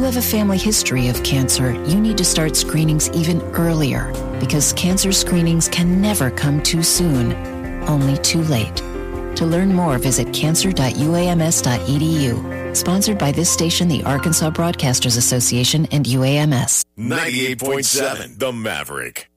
you have a family history of cancer, you need to start screenings even earlier because cancer screenings can never come too soon, only too late. To learn more, visit cancer.uams.edu. Sponsored by this station, the Arkansas Broadcasters Association, and UAMS. 98.7 The Maverick.